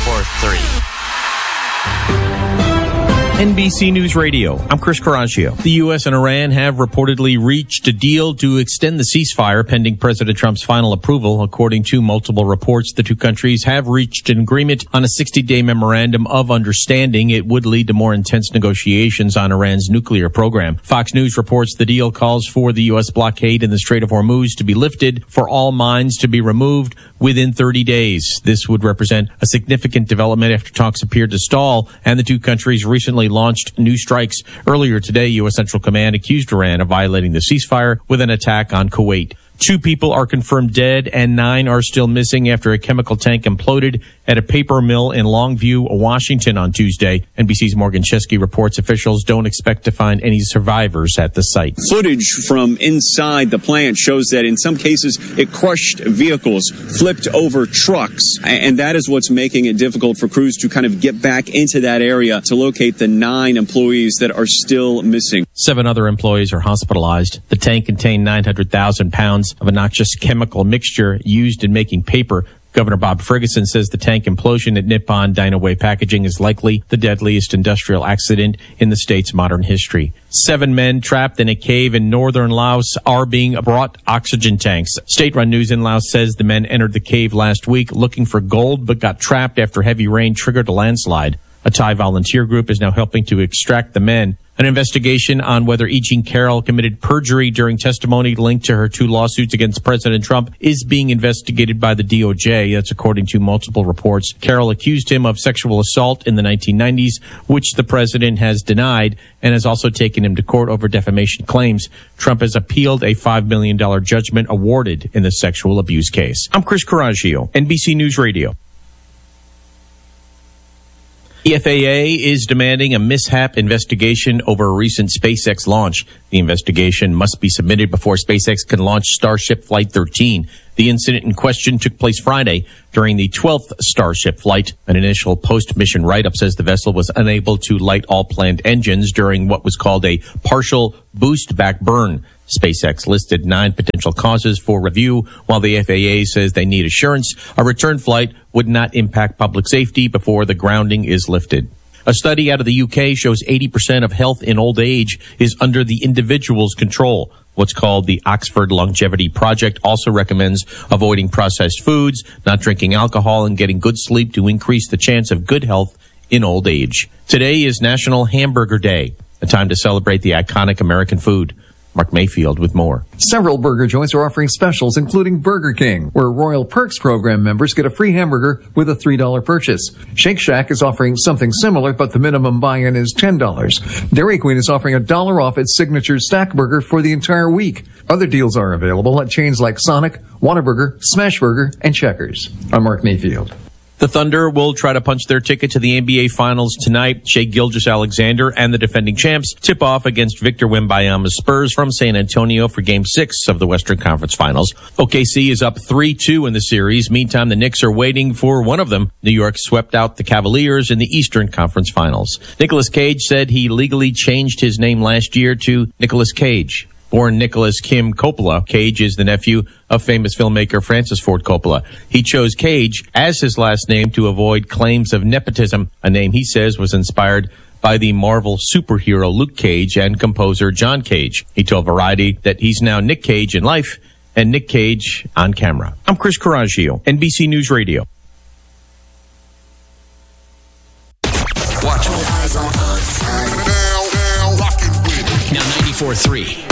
94.3. NBC News Radio. I'm Chris Coraggio. The U.S. and Iran have reportedly reached a deal to extend the ceasefire pending President Trump's final approval. According to multiple reports, the two countries have reached an agreement on a 60-day memorandum of understanding. It would lead to more intense negotiations on Iran's nuclear program. Fox News reports the deal calls for the U.S. blockade in the Strait of Hormuz to be lifted, for all mines to be removed within 30 days. This would represent a significant development after talks appeared to stall, and the two countries recently launched new strikes. Earlier today, U.S. Central Command accused Iran of violating the ceasefire with an attack on Kuwait. 2 people are confirmed dead and 9 are still missing after a chemical tank imploded at a paper mill in Longview, Washington on Tuesday. NBC's Morgan Chesky reports officials don't expect to find any survivors at the site. Footage from inside the plant shows that in some cases it crushed vehicles, flipped over trucks, and that is what's making it difficult for crews to kind of get back into that area to locate the 9 employees that are still missing. 7 other employees are hospitalized. The tank contained 900,000 pounds of a noxious chemical mixture used in making paper. Governor Bob Ferguson says the tank implosion at Nippon Dynaway Packaging is likely the deadliest industrial accident in the state's modern history. 7 men trapped in a cave in northern Laos are being brought oxygen tanks. State-run news in Laos says the men entered the cave last week looking for gold but got trapped after heavy rain triggered a landslide. A Thai volunteer group is now helping to extract the men. An investigation on whether E. Jean Carroll committed perjury during testimony linked to her 2 lawsuits against President Trump is being investigated by the DOJ. That's according to multiple reports. Carroll accused him of sexual assault in the 1990s, which the president has denied, and has also taken him to court over defamation claims. Trump has appealed a $5 million judgment awarded in the sexual abuse case. I'm Chris Coraggio, NBC News Radio. The FAA is demanding a mishap investigation over a recent SpaceX launch. The investigation must be submitted before SpaceX can launch Starship Flight 13. The incident in question took place Friday during the 12th Starship flight. An initial post-mission write-up says the vessel was unable to light all planned engines during what was called a partial boost back burn. SpaceX listed 9 potential causes for review, while the FAA says they need assurance a return flight would not impact public safety before the grounding is lifted. A study out of the UK shows 80% of health in old age is under the individual's control. What's called the Oxford Longevity Project also recommends avoiding processed foods, not drinking alcohol, and getting good sleep to increase the chance of good health in old age. Today is National Hamburger Day, a time to celebrate the iconic American food. Mark Mayfield with more. Several burger joints are offering specials, including Burger King, where Royal Perks program members get a free hamburger with a $3 purchase. Shake Shack is offering something similar, but the minimum buy-in is $10. Dairy Queen is offering $1 off its signature stack burger for the entire week. Other deals are available at chains like Sonic, Whataburger, Smashburger, and Checkers. I'm Mark Mayfield. The Thunder will try to punch their ticket to the NBA Finals tonight. Shai Gilgeous-Alexander and the defending champs tip off against Victor Wembanyama's Spurs from San Antonio for Game 6 of the Western Conference Finals. OKC is up 3-2 in the series. Meantime, the Knicks are waiting for one of them. New York swept out the Cavaliers in the Eastern Conference Finals. Nicolas Cage said he legally changed his name last year to Nicolas Cage. Born Nicholas Kim Coppola, Cage is the nephew of famous filmmaker Francis Ford Coppola. He chose Cage as his last name to avoid claims of nepotism, a name he says was inspired by the Marvel superhero Luke Cage and composer John Cage. He told Variety that he's now Nick Cage in life and Nick Cage on camera. I'm Chris Coraggio, NBC News Radio. Watch all eyes on us. Now 94.3.